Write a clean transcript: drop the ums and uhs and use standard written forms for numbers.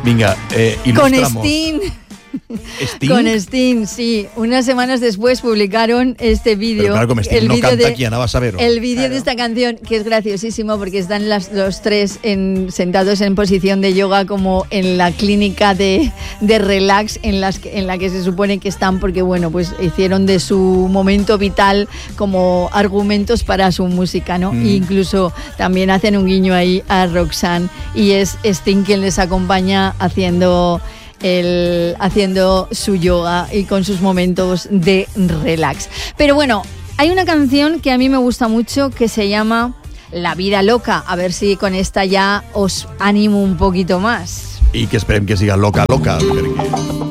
Vinga, il·lustra'm-ho. Con Sting. Sting? Con Sting, sí. Unas semanas después publicaron este vídeo. Pero claro, como Sting no canta aquí, Ana, vas a ver. El vídeo de esta canción, que es graciosísimo porque están los tres sentados en posición de yoga, como en la clínica de relax en la que se supone que están, porque bueno, pues hicieron de su momento vital como argumentos para su música, ¿no? E incluso también hacen un guiño ahí a Roxanne, y es Sting quien les acompaña haciendo su yoga y con sus momentos de relax. Pero bueno, hay una canción que a mí me gusta mucho que se llama La vida loca. A ver si con esta ya os animo un poquito más. I que esperem que siga loca, perquè...